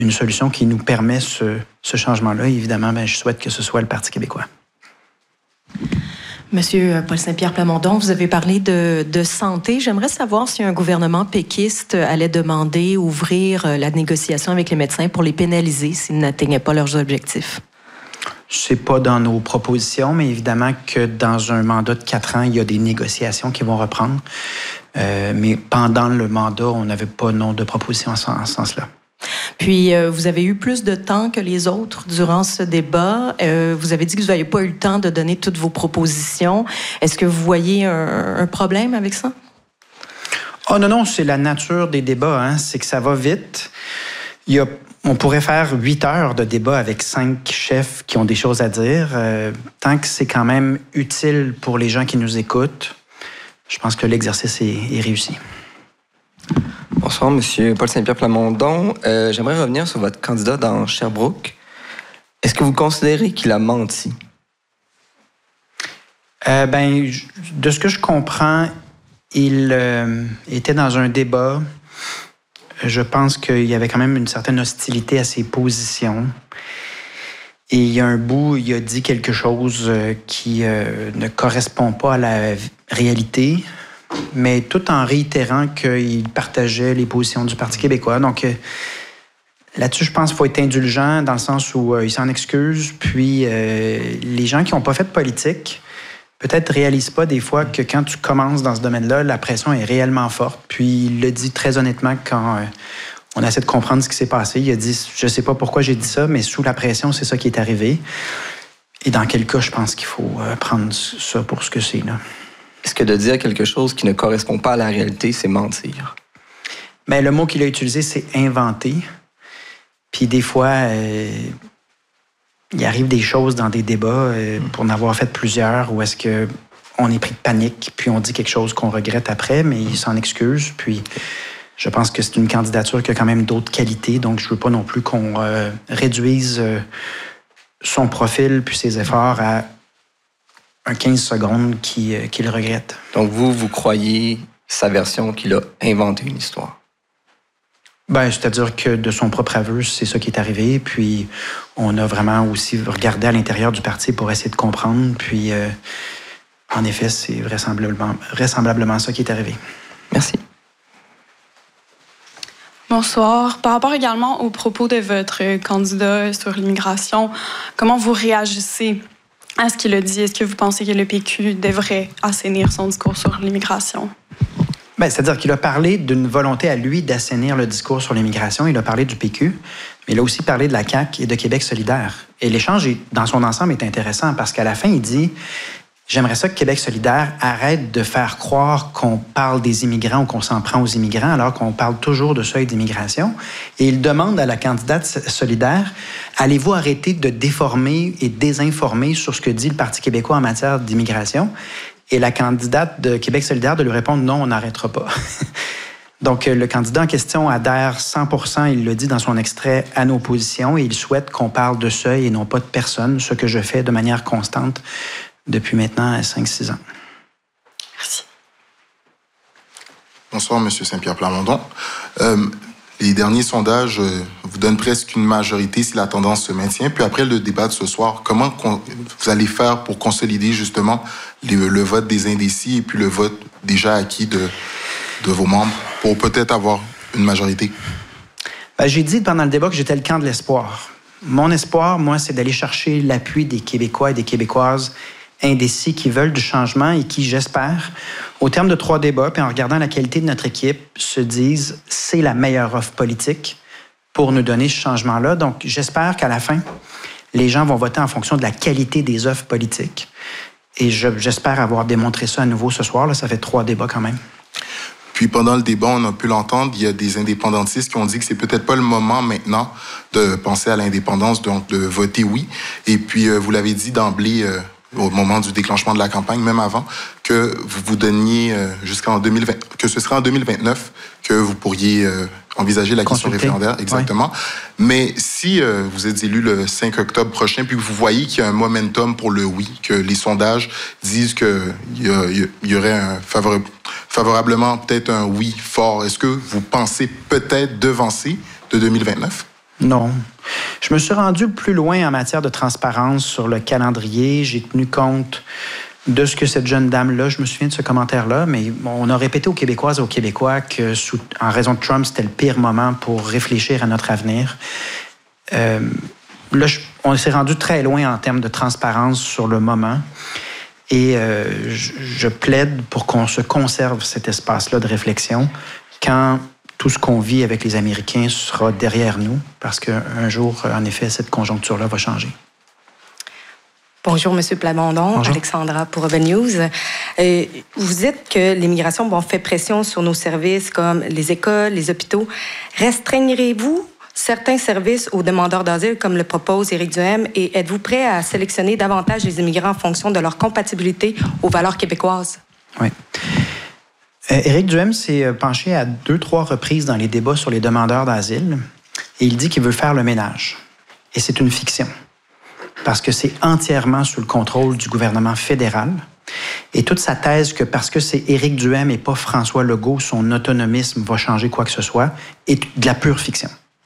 une solution qui nous permet ce changement-là. Et évidemment, je souhaite que ce soit le Parti québécois. Monsieur Paul Saint-Pierre Plamondon, vous avez parlé de santé. J'aimerais savoir si un gouvernement péquiste allait demander ouvrir la négociation avec les médecins pour les pénaliser s'ils n'atteignaient pas leurs objectifs. C'est pas dans nos propositions, mais évidemment que dans un mandat de 4 ans, il y a des négociations qui vont reprendre. Mais pendant le mandat, on n'avait pas de proposition en ce sens-là. Puis, vous avez eu plus de temps que les autres durant ce débat. Vous avez dit que vous n'aviez pas eu le temps de donner toutes vos propositions. Est-ce que vous voyez un problème avec ça? Oh non, c'est la nature des débats. Hein? C'est que ça va vite. On pourrait faire 8 heures de débat avec 5 chefs qui ont des choses à dire. Tant que c'est quand même utile pour les gens qui nous écoutent, je pense que l'exercice est réussi. Bonsoir, Monsieur Paul Saint-Pierre Plamondon. J'aimerais revenir sur votre candidat dans Sherbrooke. Est-ce que vous considérez qu'il a menti? De ce que je comprends, il était dans un débat. Je pense qu'il y avait quand même une certaine hostilité à ses positions. Et il y a un bout, il a dit quelque chose qui ne correspond pas à la réalité, mais tout en réitérant qu'il partageait les positions du Parti québécois. Donc, là-dessus, je pense qu'il faut être indulgent dans le sens où il s'en excuse. Puis, les gens qui n'ont pas fait de politique, peut-être réalisent pas des fois que quand tu commences dans ce domaine-là, la pression est réellement forte. Puis, il le dit très honnêtement quand on essaie de comprendre ce qui s'est passé. Il a dit « Je sais pas pourquoi j'ai dit ça, mais sous la pression, c'est ça qui est arrivé. » Et dans quel cas, je pense qu'il faut prendre ça pour ce que c'est, là. Est-ce que de dire quelque chose qui ne correspond pas à la réalité, c'est mentir? Bien, le mot qu'il a utilisé, c'est « inventer ». Puis des fois, il arrive des choses dans des débats, pour en avoir fait plusieurs, où est-ce qu'on est pris de panique, puis on dit quelque chose qu'on regrette après, mais il s'en excuse. Puis je pense que c'est une candidature qui a quand même d'autres qualités, donc je ne veux pas non plus qu'on réduise son profil puis ses efforts à un 15 secondes qu'il regrette. Donc vous croyez sa version qu'il a inventé une histoire? C'est-à-dire que de son propre aveu, c'est ça qui est arrivé. Puis on a vraiment aussi regardé à l'intérieur du parti pour essayer de comprendre. Puis en effet, c'est vraisemblablement ça qui est arrivé. Merci. Bonsoir. Par rapport également aux propos de votre candidat sur l'immigration, comment vous réagissez à ce qu'il a dit? Est-ce que vous pensez que le PQ devrait assainir son discours sur l'immigration? C'est-à-dire qu'il a parlé d'une volonté à lui d'assainir le discours sur l'immigration. Il a parlé du PQ, mais il a aussi parlé de la CAQ et de Québec solidaire. Et l'échange, dans son ensemble, est intéressant parce qu'à la fin, il dit « J'aimerais ça que Québec solidaire arrête de faire croire qu'on parle des immigrants ou qu'on s'en prend aux immigrants alors qu'on parle toujours de seuil d'immigration. » Et il demande à la candidate solidaire « Allez-vous arrêter de déformer et désinformer sur ce que dit le Parti québécois en matière d'immigration? » Et la candidate de Québec solidaire de lui répondre « Non, on n'arrêtera pas. » Donc, le candidat en question adhère 100%, il le dit dans son extrait, à nos positions et il souhaite qu'on parle de seuil et non pas de personne, ce que je fais de manière constante depuis maintenant 5-6 ans. Merci. Bonsoir, M. Saint-Pierre Plamondon. Les derniers sondages vous donnent presque une majorité si la tendance se maintient. Puis après le débat de ce soir, comment vous allez faire pour consolider justement le vote des indécis et puis le vote déjà acquis de vos membres pour peut-être avoir une majorité? J'ai dit pendant le débat que j'étais le camp de l'espoir. Mon espoir, moi, c'est d'aller chercher l'appui des Québécois et des Québécoises indécis qui veulent du changement et qui, j'espère, au terme de 3 débats, puis en regardant la qualité de notre équipe, se disent « c'est la meilleure offre politique pour nous donner ce changement-là ». Donc, j'espère qu'à la fin, les gens vont voter en fonction de la qualité des offres politiques. Et j'espère avoir démontré ça à nouveau ce soir. Là, ça fait 3 débats quand même. Puis pendant le débat, on a pu l'entendre, il y a des indépendantistes qui ont dit que c'est peut-être pas le moment maintenant de penser à l'indépendance, donc de voter oui. Et puis, vous l'avez dit d'emblée au moment du déclenchement de la campagne, même avant, que vous vous donniez jusqu'en 2020, que ce serait en 2029 que vous pourriez envisager la question référendaire, exactement. Ouais. Mais si vous êtes élu le 5 octobre prochain, puis que vous voyez qu'il y a un momentum pour le oui, que les sondages disent qu'il y aurait favorablement peut-être un oui fort, est-ce que vous pensez peut-être devancer de 2029? Non. Je me suis rendu plus loin en matière de transparence sur le calendrier. J'ai tenu compte de ce que cette jeune dame-là, je me souviens de ce commentaire-là, mais on a répété aux Québécoises et aux Québécois que, en raison de Trump, c'était le pire moment pour réfléchir à notre avenir. Là, on s'est rendu très loin en termes de transparence sur le moment. Et je plaide pour qu'on se conserve cet espace-là de réflexion quand tout ce qu'on vit avec les Américains sera derrière nous, parce qu'un jour, en effet, cette conjoncture-là va changer. Bonjour, M. Plamondon. Bonjour. Alexandra pour Urban News. Vous dites que l'immigration fait pression sur nos services comme les écoles, les hôpitaux. Restreignerez-vous certains services aux demandeurs d'asile, comme le propose Éric Duhem, et êtes-vous prêt à sélectionner davantage les immigrants en fonction de leur compatibilité aux valeurs québécoises? Oui. Éric Duhem s'est penché à 2-3 reprises dans les débats sur les demandeurs d'asile et il dit qu'il veut faire le ménage. Et c'est une fiction, parce que c'est entièrement sous le contrôle du gouvernement fédéral. Et toute sa thèse que parce que c'est Éric Duhem et pas François Legault, son autonomisme va changer quoi que ce soit, est de la pure fiction.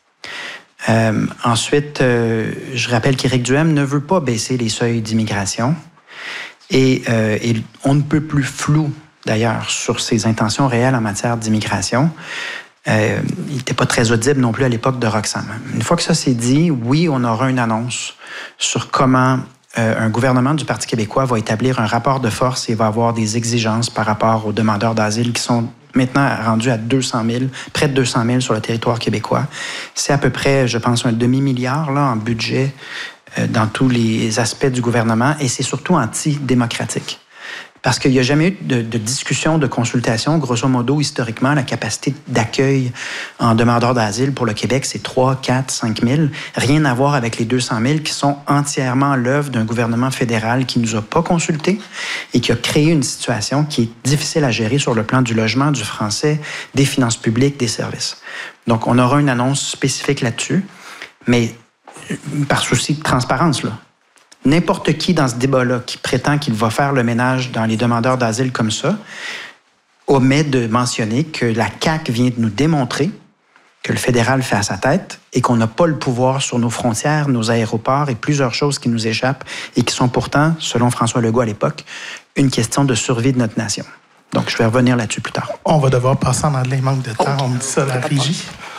Ensuite, je rappelle qu'Éric Duhem ne veut pas baisser les seuils d'immigration et on ne peut plus flou, d'ailleurs, sur ses intentions réelles en matière d'immigration. Il n'était pas très audible non plus à l'époque de Roxham. Une fois que ça s'est dit, oui, on aura une annonce sur comment un gouvernement du Parti québécois va établir un rapport de force et va avoir des exigences par rapport aux demandeurs d'asile qui sont maintenant rendus à 200 000, près de 200 000 sur le territoire québécois. C'est à peu près, je pense, un demi-milliard là, en budget dans tous les aspects du gouvernement et c'est surtout antidémocratique. Parce qu'il n'y a jamais eu de discussion, de consultation. Grosso modo, historiquement, la capacité d'accueil en demandeurs d'asile pour le Québec, c'est 3, 4, 5 000. Rien à voir avec les 200 000 qui sont entièrement l'œuvre d'un gouvernement fédéral qui ne nous a pas consultés et qui a créé une situation qui est difficile à gérer sur le plan du logement, du français, des finances publiques, des services. Donc, on aura une annonce spécifique là-dessus, mais par souci de transparence, là. N'importe qui dans ce débat-là qui prétend qu'il va faire le ménage dans les demandeurs d'asile comme ça omet de mentionner que la CAQ vient de nous démontrer que le fédéral fait à sa tête et qu'on n'a pas le pouvoir sur nos frontières, nos aéroports et plusieurs choses qui nous échappent et qui sont pourtant, selon François Legault à l'époque, une question de survie de notre nation. Donc, je vais revenir là-dessus plus tard. On va devoir passer en anglais, manque de temps. On me dit ça, la régie.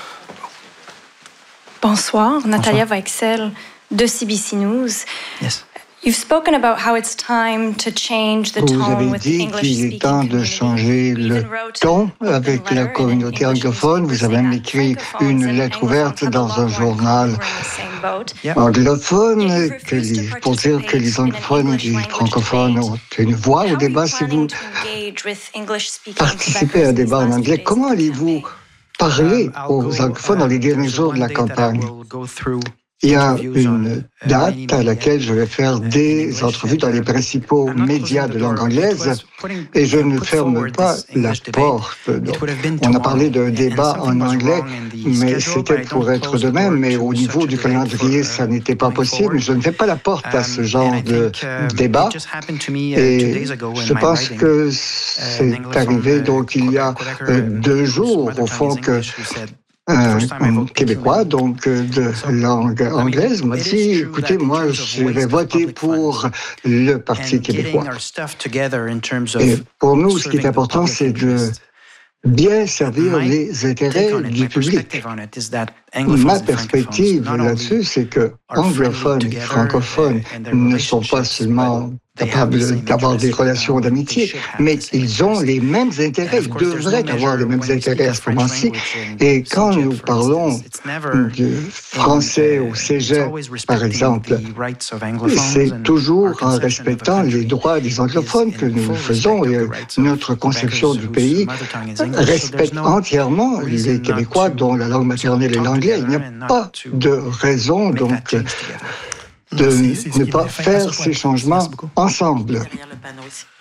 Bonsoir, Natalia Weichsel de CBC News. Yes. You've spoken about how it's time to change the Vous tone avez with the dit qu'il est temps de changer le ton avec la communauté anglophone. Vous avez même écrit une lettre ouverte dans un journal anglophone pour dire que les anglophones et les francophones ont une voix au débat. Si vous participez à un débat en anglais, comment allez-vous parler aux anglophones dans les derniers jours de la campagne? Il y a une date à laquelle je vais faire des entrevues dans les principaux médias de langue anglaise et je ne ferme pas la porte. Donc, on a parlé d'un débat en anglais, mais c'était pour être de même. Mais au niveau du calendrier, ça n'était pas possible. Je ne fais pas la porte à ce genre de débat. Et je pense que c'est arrivé donc il y a 2 jours, au fond, que un Québécois, donc de langue anglaise, m'a dit, écoutez, moi, je vais voter pour le Parti québécois. Et pour nous, ce qui est important, c'est de bien servir les intérêts du public. Ma perspective là-dessus, c'est que anglophones et francophones ne sont pas seulement capables d'avoir des relations d'amitié, mais ils ont les mêmes intérêts, ils devraient avoir les mêmes intérêts à ce moment-ci. Et quand nous parlons de français au cégep, par exemple, c'est toujours en respectant les droits des anglophones que nous le faisons et notre conception du pays respecte entièrement les Québécois dont la langue maternelle est l'anglais. Il n'y a pas de raison, donc, de ne pas faire ces changements ensemble.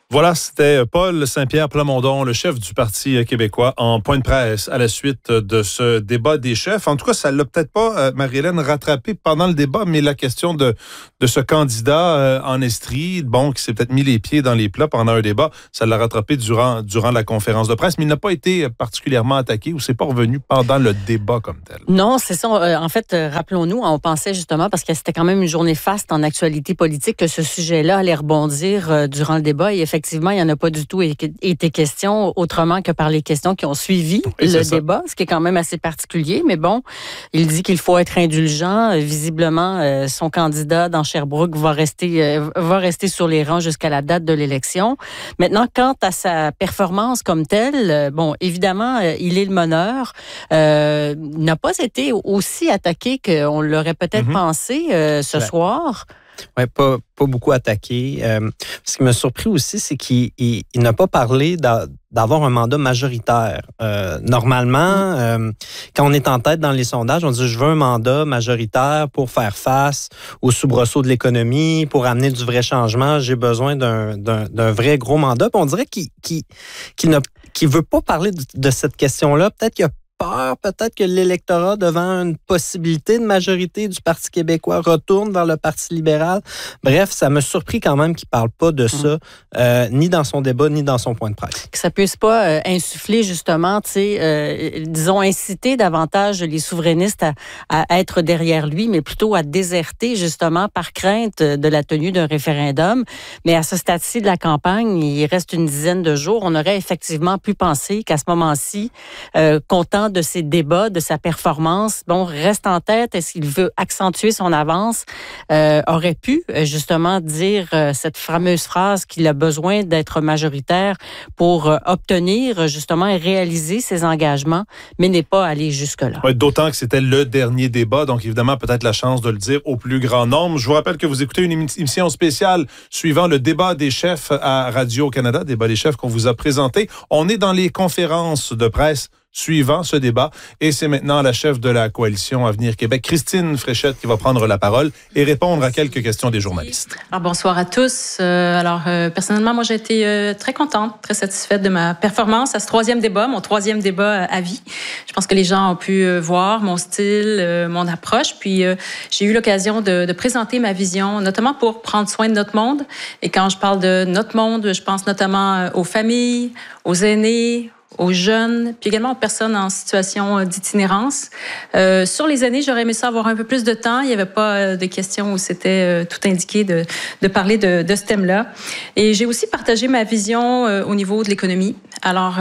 Voilà, c'était Paul Saint-Pierre Plamondon, le chef du Parti québécois, en point de presse à la suite de ce débat des chefs. En tout cas, ça ne l'a peut-être pas, Marie-Hélène, rattrapé pendant le débat, mais la question de ce candidat en Estrie, bon, qui s'est peut-être mis les pieds dans les plats pendant un débat, ça l'a rattrapé durant la conférence de presse, mais il n'a pas été particulièrement attaqué ou c'est pas revenu pendant le débat comme tel. Non, c'est ça. En fait, rappelons-nous, on pensait justement, parce que c'était quand même une journée faste en actualité politique, que ce sujet-là allait rebondir durant le débat. Et effectivement, il n'y en a pas du tout été question autrement que par les questions qui ont suivi le débat, ce qui est quand même assez particulier. Mais bon, il dit qu'il faut être indulgent. Visiblement, son candidat dans Sherbrooke va rester sur les rangs jusqu'à la date de l'élection. Maintenant, quant à sa performance comme telle, bon, évidemment, il est le meneur. Il n'a pas été aussi attaqué qu'on l'aurait peut-être pensé ce soir. Oui, pas beaucoup attaqué. Ce qui m'a surpris aussi, c'est qu'il n'a pas parlé d'avoir un mandat majoritaire. Normalement, quand on est en tête dans les sondages, on dit « je veux un mandat majoritaire pour faire face aux soubresauts de l'économie, pour amener du vrai changement, j'ai besoin d'un vrai gros mandat ». Puis on dirait qu'il ne veut pas parler de cette question-là. Peut-être qu'il a peur, peut-être que l'électorat, devant une possibilité de majorité du Parti québécois, retourne vers le Parti libéral. Bref, ça me surprit quand même qu'il ne parle pas de ça, ni dans son débat, ni dans son point de presse. Que ça ne puisse pas insuffler, justement, disons, inciter davantage les souverainistes à être derrière lui, mais plutôt à déserter, justement, par crainte de la tenue d'un référendum. Mais à ce stade-ci de la campagne, il reste une dizaine de jours. On aurait effectivement pu penser qu'à ce moment-ci, content de ses débats, de sa performance, bon, reste en tête. Est-ce qu'il veut accentuer son avance? Aurait pu, justement, dire cette fameuse phrase qu'il a besoin d'être majoritaire pour obtenir, justement, et réaliser ses engagements, mais n'est pas allé jusque-là. Ouais, d'autant que c'était le dernier débat, donc évidemment, peut-être la chance de le dire au plus grand nombre. Je vous rappelle que vous écoutez une émission spéciale suivant le débat des chefs à Radio-Canada, débat des chefs qu'on vous a présenté. On est dans les conférences de presse suivant ce débat. Et c'est maintenant la chef de la coalition Avenir Québec, Christine Fréchette, qui va prendre la parole et répondre à quelques questions des journalistes. Alors, bonsoir à tous. Personnellement, moi, j'ai été très contente, très satisfaite de ma performance à ce mon troisième débat à vie. Je pense que les gens ont pu voir mon style, mon approche. Puis, j'ai eu l'occasion de présenter ma vision, notamment pour prendre soin de notre monde. Et quand je parle de notre monde, je pense notamment aux familles, aux aînés, aux jeunes, puis également aux personnes en situation d'itinérance. Sur les aînés, j'aurais aimé ça avoir un peu plus de temps. Il n'y avait pas de questions où c'était tout indiqué de parler de ce thème-là. Et j'ai aussi partagé ma vision au niveau de l'économie. Alors,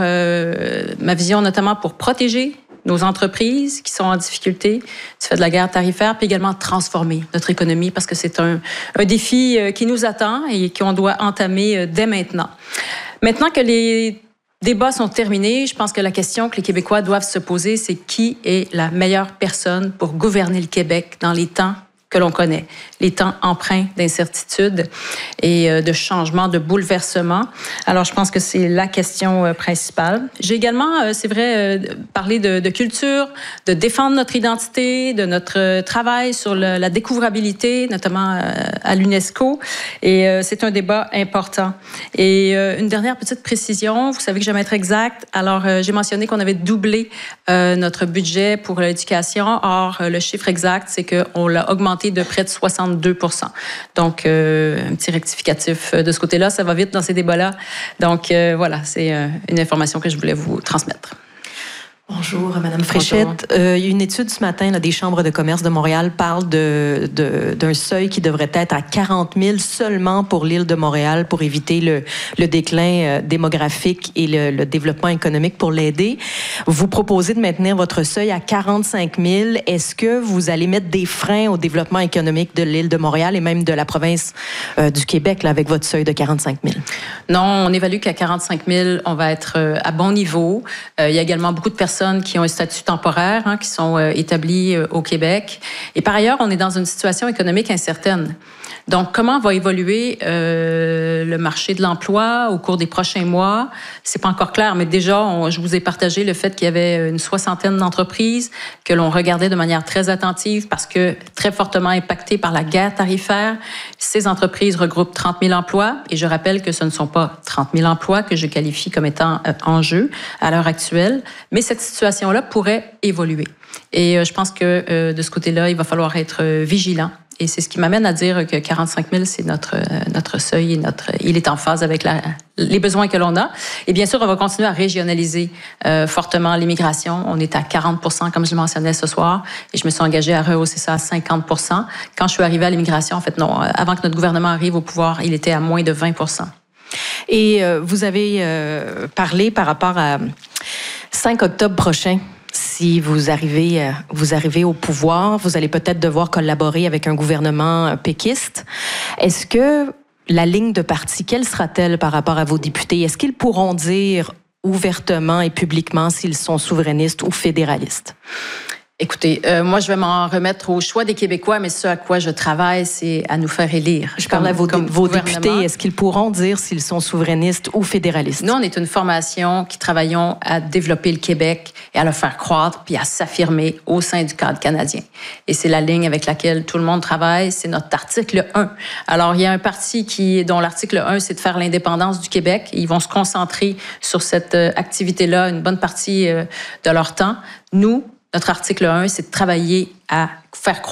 ma vision notamment pour protéger nos entreprises qui sont en difficulté du fait de la guerre tarifaire, puis également transformer notre économie parce que c'est un défi qui nous attend et qu'on doit entamer dès maintenant. Maintenant que les débats sont terminés, je pense que la question que les Québécois doivent se poser, c'est qui est la meilleure personne pour gouverner le Québec dans les temps que l'on connaît, les temps empreints d'incertitude et de changement, de bouleversement. Alors, je pense que c'est la question principale. J'ai également, c'est vrai, parlé de culture, de défendre notre identité, de notre travail sur la découvrabilité, notamment à l'UNESCO. Et c'est un débat important. Et une dernière petite précision, vous savez que j'aime être exact. Alors, j'ai mentionné qu'on avait doublé notre budget pour l'éducation. Or, le chiffre exact, c'est qu'on l'a augmenté de près de 62 %. Donc, un petit rectificatif de ce côté-là. Ça va vite dans ces débats-là. Donc, voilà, c'est une information que je voulais vous transmettre. Bonjour, Madame Fréchette. Une étude ce matin des chambres de commerce de Montréal parle d'un seuil qui devrait être à 40 000 seulement pour l'île de Montréal pour éviter le déclin démographique et le développement économique pour l'aider. Vous proposez de maintenir votre seuil à 45 000. Est-ce que vous allez mettre des freins au développement économique de l'île de Montréal et même de la province du Québec là, avec votre seuil de 45 000? Non, on évalue qu'à 45 000, on va être à bon niveau. Il y a également beaucoup de personnes personnes qui ont un statut temporaire, qui sont établies au Québec. Et par ailleurs, on est dans une situation économique incertaine. Donc, comment va évoluer le marché de l'emploi au cours des prochains mois? C'est pas encore clair, mais déjà, je vous ai partagé le fait qu'il y avait une 60aine d'entreprises que l'on regardait de manière très attentive parce que très fortement impactées par la guerre tarifaire. Ces entreprises regroupent 30 000 emplois et je rappelle que ce ne sont pas 30 000 emplois que je qualifie comme étant en jeu à l'heure actuelle, mais cette situation-là pourrait évoluer. Et je pense que de ce côté-là, il va falloir être vigilant. Et c'est ce qui m'amène à dire que 45 000, c'est notre seuil et il est en phase avec les besoins que l'on a. Et bien sûr, on va continuer à régionaliser fortement l'immigration. On est à 40 % comme je le mentionnais ce soir. Et je me suis engagée à rehausser ça à 50 %. Quand je suis arrivée à l'immigration, en fait, non, avant que notre gouvernement arrive au pouvoir, il était à moins de 20 %. Et vous avez parlé par rapport à 5 octobre prochain. Si vous arrivez au pouvoir, vous allez peut-être devoir collaborer avec un gouvernement péquiste. Est-ce que la ligne de parti, quelle sera-t-elle par rapport à vos députés? Est-ce qu'ils pourront dire ouvertement et publiquement s'ils sont souverainistes ou fédéralistes? Écoutez, moi, je vais m'en remettre au choix des Québécois, mais ce à quoi je travaille, c'est à nous faire élire. Je parle à vos députés. Est-ce qu'ils pourront dire s'ils sont souverainistes ou fédéralistes? Nous, on est une formation qui travaillons à développer le Québec et à le faire croître, puis à s'affirmer au sein du cadre canadien. Et c'est la ligne avec laquelle tout le monde travaille. C'est notre article 1. Alors, il y a un parti dont l'article 1, c'est de faire l'indépendance du Québec. Ils vont se concentrer sur cette activité-là une bonne partie de leur temps. Nous, notre article 1, c'est de travailler à faire croître